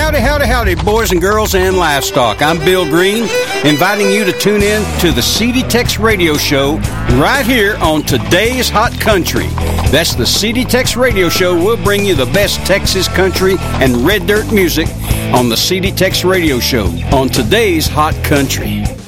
Howdy, howdy, howdy, boys and girls and livestock. I'm Bill Green, inviting you to tune in to the CD Tex Radio Show right here on Today's Hot Country. That's the CD Tex Radio Show. We'll bring you the best Texas country and red dirt music on the CD Tex Radio Show on Today's Hot Country.